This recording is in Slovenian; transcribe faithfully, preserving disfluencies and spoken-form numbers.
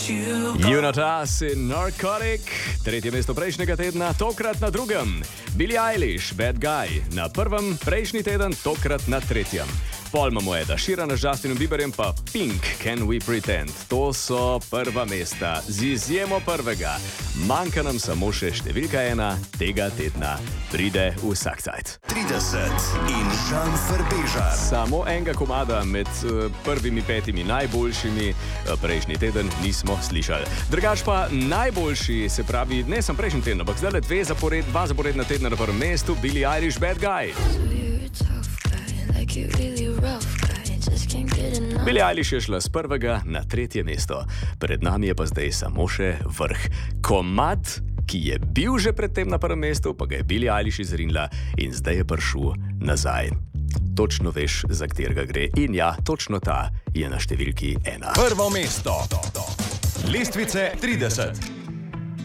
Unitas in Narcotic, tretje mesto prejšnjega tedna, tokrat na drugem. Billie Eilish, Bad Guy, na prvem, prejšnji teden, tokrat na tretjem. Pol imamo Eda Sheerana z Justinom Bieberjem, pa Pink, Can We Pretend. To so prva mesta, z izjemo prvega. Manjka nam samo še številka ena, tega tedna pride vsak cajt. trideset in Žan Frbežar. Samo enega komada med uh, prvimi petimi najboljšimi uh, prejšnji teden nismo slišali. Drugač pa najboljši, se pravi, ne sem prejšnji teden, ampak zdaj le dve zapored, dva zaporedna tedna na prvem mestu, Billie Eilish, Bad Guy. Billie Eilish je šla z prvega na tretje mesto. Pred nami je pa zdaj samo še vrh. Komad, ki je bil že predtem na prvem mestu, pa ga je Billie Eilish izrinila in zdaj je prišel nazaj. Točno veš, za katerega gre. In ja, točno ta je na številki ena. Prvo mesto. Lestvice trideset.